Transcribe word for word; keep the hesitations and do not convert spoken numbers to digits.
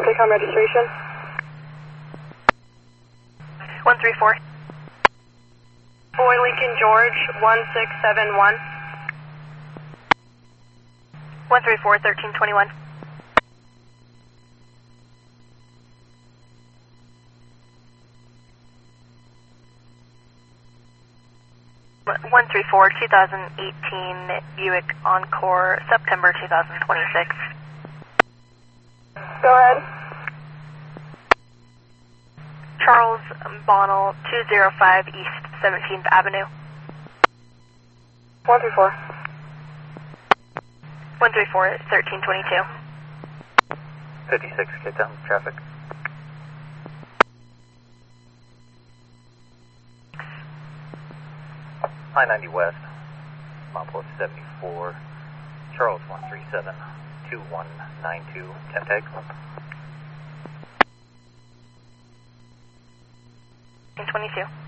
Take-home registration. one three four. Boy Lincoln George, one six seven one. one three four, thirteen twenty-one. one three four, two thousand eighteen Buick Encore, September two thousand twenty-six. Go ahead. Charles Bonnell, two oh five East seventeenth Avenue. one three four. one three four, thirteen twenty-two. fifty-six, Cape Town traffic. I ninety West, Montport seventy-four, Charles one three seven, two one nine two, temp tag. twenty-two.